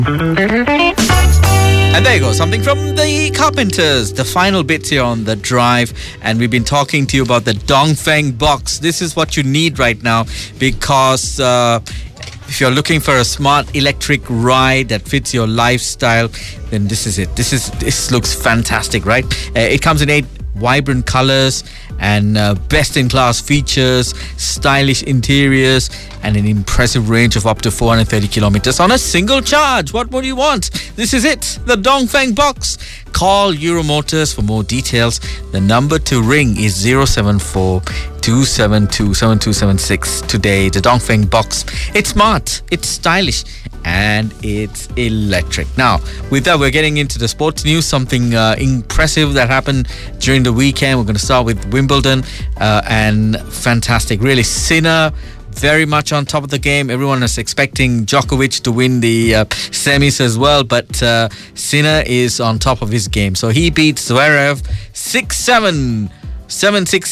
And there you go, something from the Carpenters. The final bits here on The Drive. And we've been talking to you about the Dongfeng box. This is what you need right now because if you're looking for a smart electric ride that fits your lifestyle, then this is it. This looks fantastic, right? It comes in 8 vibrant colors and best-in-class features, stylish interiors, and an impressive range of up to 430 kilometers on a single charge. What more do you want? This is it, the Dongfeng box. Call Euromotors for more details. The number to ring is 074 272 7276 today. The Dongfeng box. It's smart, it's stylish, and it's electric. Now, with that, we're getting into the sports news. Something impressive that happened during the weekend. We're going to start with Wimbledon, and fantastic. Really, Sinner very much on top of the game. Everyone is expecting Djokovic to win the semis as well, but Sinner is on top of his game. So he beats Zverev 6-7, 7-6.